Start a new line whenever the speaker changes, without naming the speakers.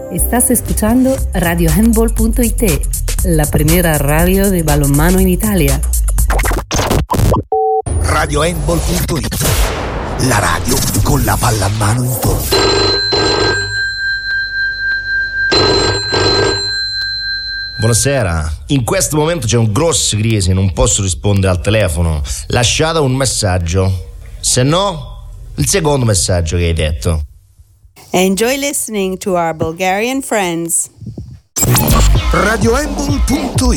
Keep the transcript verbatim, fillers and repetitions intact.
Estás escuchando radio handball punto it, la primera radio de balonmano en Italia.
radio handball punto it, la radio con la palla a mano in porta.
Buonasera, in questo momento c'è un grosso crisi, non posso rispondere al telefono. Lasciate un messaggio, se no il secondo messaggio che hai detto.
Enjoy listening to our Bulgarian friends.
radio handball punto it